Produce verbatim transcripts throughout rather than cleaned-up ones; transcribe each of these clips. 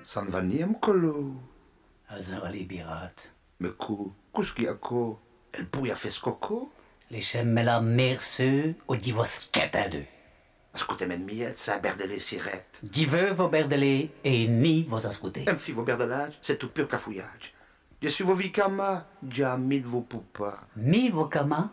San vaniem colo. Azarali birat. Me cu, cuschi a co. El pui a fes coco. Lechem me la merseu o di vos ketadu. Ascoltem miet, sa berdele siret. Di veu vo berdele e ni vos ascute. Em fi vo berdelage, c'est tout pur cafouillage. Je suis vo vicama, già mit vo pupa. Mi vo kama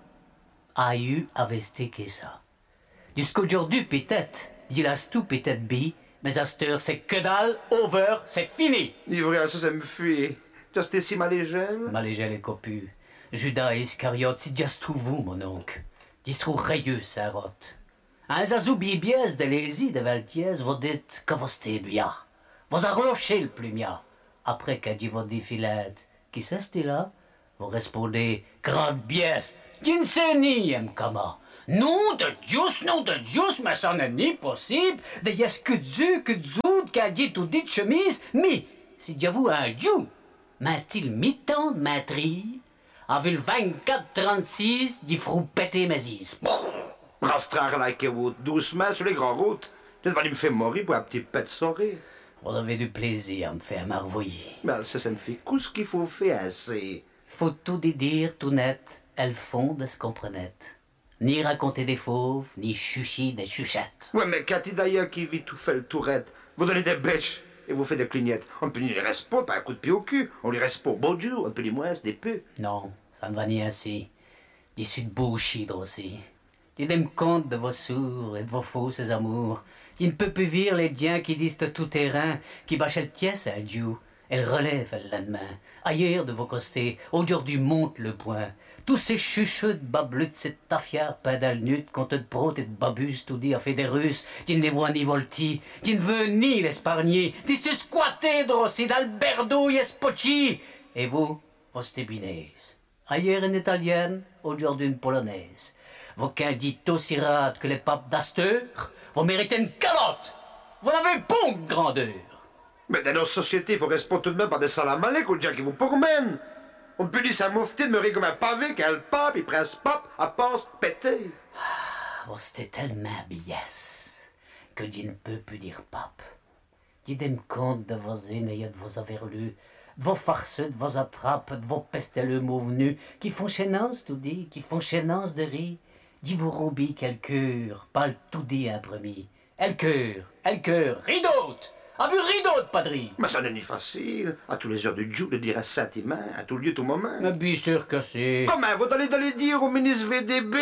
a eu aveste que ça. Jusqu'aujourd'hui peut-être, dit las tout peut-être bi, mais à cette heure c'est que dalle, over, c'est fini. Livré à ça, ça me fuit. Just ici ma légende. Malégel et copu. Judas et Iscariote, si just tout vous, mon oncle. Distrou rayeux, sarotte. Un zazou bibiès de l'ési de Valtiès, vous dites que vous stez bien. Vous arrochez le plumia. Après qu'a dit votre défilette, qui c'est là? Vous répondez, grande biès, d'une ni kama. Nom de Dieu, nom de Dieu, mais ça n'est ni possible. De yes que Dieu, que Dieu, qu'a dit tout dit chemise, mais, si Dieu vous un Dieu, m'a-t-il mi-temps de matrie? Avec le vingt-quatre trente-six, d'y frou péter mes is. Rastrar like vous doucement sur les grandes routes. Tu vas me faire mourir pour un petit pet soré. Vous avez du plaisir à me faire marvoyer. Mais ça, ça me fait coup ce qu'il faut faire, c'est... Faut tout dire tout net, elles font de ce qu'on prenait. Ni raconter des fauves, ni chuchi des chuchettes. Ouais, mais Cathy d'ailleurs qui vit tout fait le tourette, vous donnez des bêches et vous faites des clignettes. On peut ni les reste pas, pas un coup de pied au cul. On les reste pas au beau jour, on peut les moins des peu. Non, ça ne va ni ainsi. D'issue de bullshit aussi. Dites-moi compte de vos sourds et de vos fausses amours. Il ne peut plus vire les diens qui disent tout terrain, qui bâchent le tiès à Dieu. Elle relève le lendemain. Ailleurs de vos costés, aujourd'hui monte le point. Tous ces chuchotes bablutes, cette tafière pédale nut, compte de protes et de babus, tout dit à fait des Russes, qui ne les voit ni volti, qui ne veut ni l'espargner, qui se squatter aussi d'Alberdo et Spocci. Et vous, vos stébinaises. Ailleurs une italienne, aujourd'hui une polonaise. Vos quins dites aussi rades que les papes d'Asteur, vous méritez une calotte. Vous n'avez pas de grandeur. Mais dans notre société, il faut répondre tout de même par des salamalek aux gens qui vous promènent. On peut dire sa moufti de me rire comme un pavé qu'un le pape, il presse pape, à passe, pété. Ah, oh, c'était tellement biès que Dieu ne peut plus dire pape. Dites-moi compte de vos aînés et de vos averlus, de vos farceux, de vos attrapes, de vos pesteleux venus, qui font chénance, tout dit, qui font chénance de riz. Dis vous roubis quel cœur, parle tout dit un premier. El cœur, el cœur, rideaute, a vu rideaute, padri. Mais ça n'est ni facile, à tous les heures du jour, de dire à sentiment, à tout lieu, tout moment. Mais bien sûr que c'est. Comment vous allez d'aller dire au ministre V D B?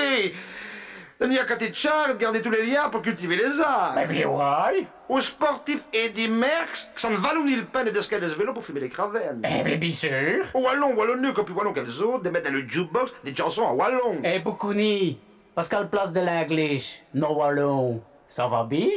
Il n'y a qu'à Tchar de garder tous les liens pour cultiver les arts. Mais bien ouais. Aux sportifs Eddie Merckx, que ça ne valait ni le pain et d'escalader ce vélo pour fumer les cravennes. Eh bien, bien sûr. Au wallon, wallonneux, comme plus wallon qu'elles autres, de mettre dans le jukebox des chansons en wallon. Eh, beaucoup ni. Parce qu'à la place de l'English, no wallon, ça va bien?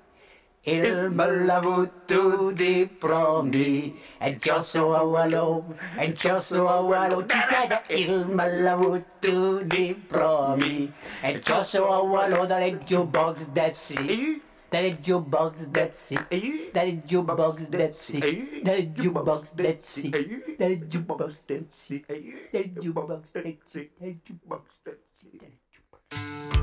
Il me l'avoue tout dit promis, un chasso à wallon, un chasso à wallon, il me l'avoue tout dit promis, un chasso à wallon dans les jukebox that's it. Dans les jukebox that's it. Dans les jukebox that's it. Dans les jukebox that's it. Dans les jukebox that's it. Dans les jukebox that's it. Dans les jukebox that's it.